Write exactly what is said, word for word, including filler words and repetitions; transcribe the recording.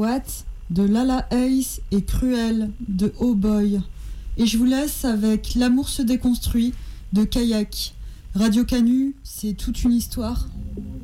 What de Lala Ace et Cruel de Oh Boy. Et je vous laisse avec L'amour se déconstruit de Kayak. Radio Canu, c'est toute une histoire.